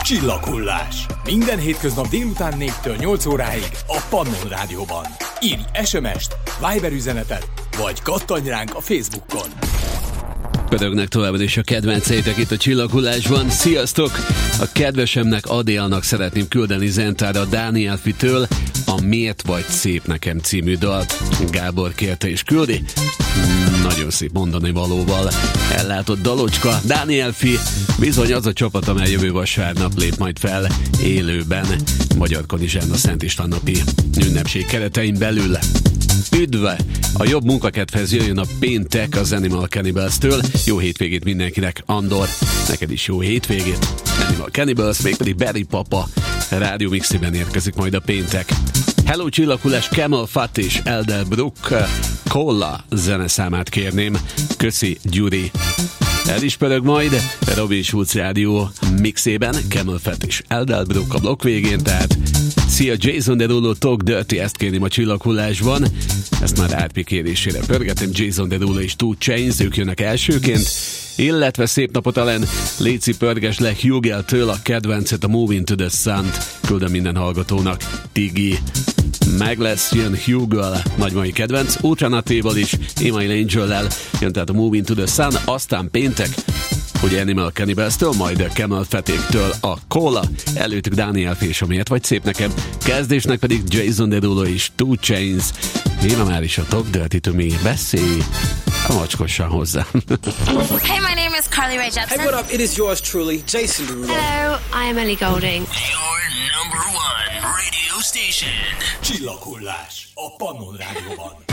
Csillaghullás. Minden hétköznap délután 4-től 8 óráig a Pannon Rádióban. Írj SMS-t, Viber üzenetet, vagy kattanj ránk a Facebookon. Pörögnek továbbra is a kedvenceitek itt a Csillaghullásban. Sziasztok! A kedvesemnek, Adélnak szeretném küldeni zentára Danielfi-től a Miért vagy szép nekem című dalt. Gábor kérte és küldi. Nagyon szép mondani valóval ellátott dalocska. Danielfi bizony az a csapat, amely jövő vasárnap lép majd fel élőben Magyar Kanizsán a Szent István napi ünnepség keretein belül. Üdv! A jobb munkakedvhez jöjjön a péntek az Animal Cannibals-től. Jó hétvégét mindenkinek, Andor, neked is jó hétvégét. Animal Cannibals, mégpedig Barry Papa rádió mixében érkezik majd a péntek. Hello Csillaghullás, Camel Fat és Elderbrook Cola zeneszámát kérném. Köszi, Gyuri. El is pörög majd Robin Schulz rádió mixében, Camel Fat és Elderbrook a blokk végén, tehát szia Jason Derulo, Talk Dirty, ezt kérném a Csillaghullásban. Ezt már RP kérésére pörgetem, Jason Derulo és Two Chainz, ők jönnek elsőként. Illetve szép napot, Ellen, léci pörges le Hugel-től a kedvencet, a Moving to the Sun-t küldöm minden hallgatónak. Tigi. Meg lesz, jön Hugel, nagymai kedvenc, Ultranatéval is, Email Angel-lel jön tehát a Moving to the Sun, aztán péntek, ugye Animal Cannibals-től, majd a Camel Fatéktől a Cola, előttük Daniel és a Miért vagy szép nekem, kezdésnek pedig Jason Derulo és Two Chainz. Én már is a Talk Dirty to Me, beszélj a macskosan hozzá. Hey, my name is Carly Rae Jepsen. Hey, what up? It is yours truly, Jason Derulo. Hello, I am Ellie Goulding. Your number one radio station. Csillaghullás a Pannon Rádióban.